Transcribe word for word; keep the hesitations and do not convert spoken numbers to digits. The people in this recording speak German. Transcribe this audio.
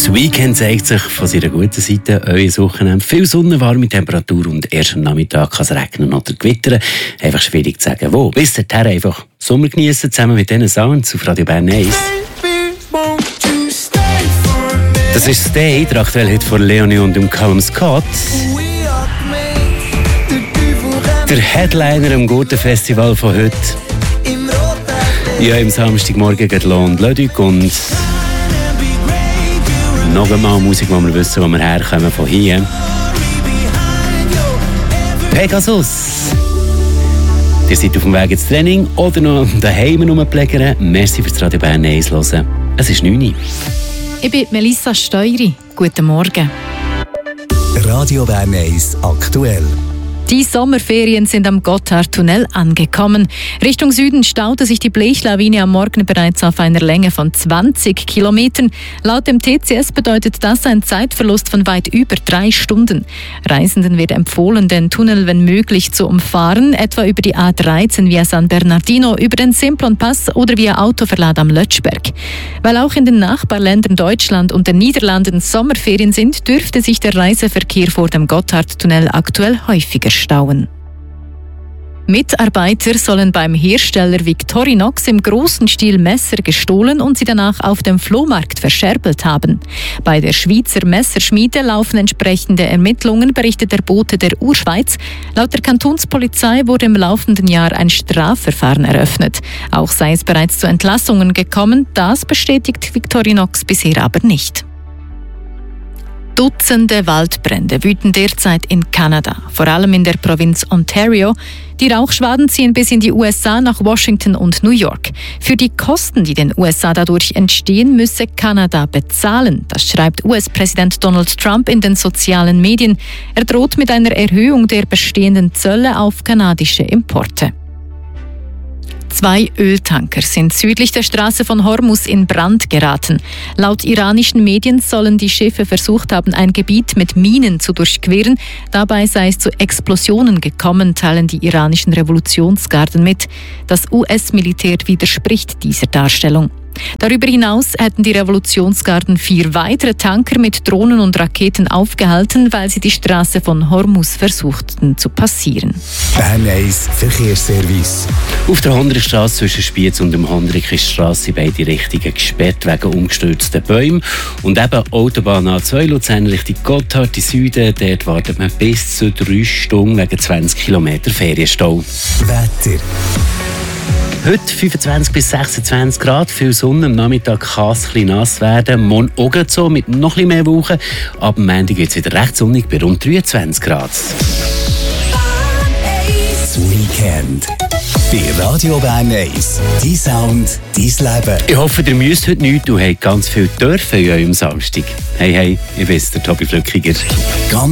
Das Weekend zeigt sich von seiner guten Seite. Euer Wochenende viel Sonne, warme Temperatur und erst am Nachmittag kann es regnen oder gewittern. Einfach schwierig zu sagen, wo. Bis dahin einfach Sommer genießen, zusammen mit diesen Sounds auf Radio Bern eins. Das ist «Stay», der aktuelle Hit von Leonie und dem Callum Scott. Der Headliner am Gurtenfestival von heute. Ja, am Samstagmorgen geht Lohn Lödig und noch einmal Musik, wo wir wissen, wo wir herkommen von hier. Pegasus. Ihr seid auf dem Weg ins Training oder noch daheim rumplägern. Merci fürs Radio Bern eins hören. Es ist neun Uhr. Ich bin Melissa Steury. Guten Morgen. Radio Bern eins aktuell. Die Sommerferien sind am Gotthardtunnel angekommen. Richtung Süden staute sich die Blechlawine am Morgen bereits auf einer Länge von zwanzig Kilometern. Laut dem T C S bedeutet das einen Zeitverlust von weit über drei Stunden. Reisenden wird empfohlen, den Tunnel wenn möglich zu umfahren, etwa über die A dreizehn via San Bernardino, über den Simplon-Pass oder via Autoverlad am Lötschberg. Weil auch in den Nachbarländern Deutschland und den Niederlanden Sommerferien sind, dürfte sich der Reiseverkehr vor dem Gotthardtunnel aktuell häufiger stauen. Mitarbeiter sollen beim Hersteller Victorinox im großen Stil Messer gestohlen und sie danach auf dem Flohmarkt verscherbelt haben. Bei der Schweizer Messerschmiede laufen entsprechende Ermittlungen, berichtet der Bote der Urschweiz. Laut der Kantonspolizei wurde im laufenden Jahr ein Strafverfahren eröffnet. Auch sei es bereits zu Entlassungen gekommen, das bestätigt Victorinox bisher aber nicht. Dutzende Waldbrände wüten derzeit in Kanada, vor allem in der Provinz Ontario. Die Rauchschwaden ziehen bis in die U S A nach Washington und New York. Für die Kosten, die den U S A dadurch entstehen, müsse Kanada bezahlen. Das schreibt U S-Präsident Donald Trump in den sozialen Medien. Er droht mit einer Erhöhung der bestehenden Zölle auf kanadische Importe. Zwei Öltanker sind südlich der Straße von Hormuz in Brand geraten. Laut iranischen Medien sollen die Schiffe versucht haben, ein Gebiet mit Minen zu durchqueren. Dabei sei es zu Explosionen gekommen, teilen die iranischen Revolutionsgarden mit. Das U S-Militär widerspricht dieser Darstellung. Darüber hinaus hätten die Revolutionsgarden vier weitere Tanker mit Drohnen und Raketen aufgehalten, weil sie die Straße von Hormuz versuchten zu passieren. Bern eins Verkehrsservice. Auf der Hondrikstrasse zwischen Spiez und dem Hondrik ist die Strasse in beide Richtungen gesperrt wegen umgestürzten Bäumen. Und eben Autobahn A zwei Luzern Richtung Gotthard in Süden, dort wartet man bis zu drei Stunden wegen zwanzig Kilometer Ferienstau. Wetter. Heute fünfundzwanzig bis sechsundzwanzig Grad, viel Sonne, am Nachmittag kann es ein bisschen nass werden. Morgen auch so mit noch ein bisschen mehr Wolken. Ab dem Montag wird es wieder recht sonnig bei rund dreiundzwanzig Grad. Das Weekend. Bei Radio Bern eins. Dein Sound, dein Leben. Ich hoffe, ihr müsst heute nichts und habt ganz viel dürfen an eurem Samstag. Hey, hey, ich bin's, der Tobi Flückiger. Ganz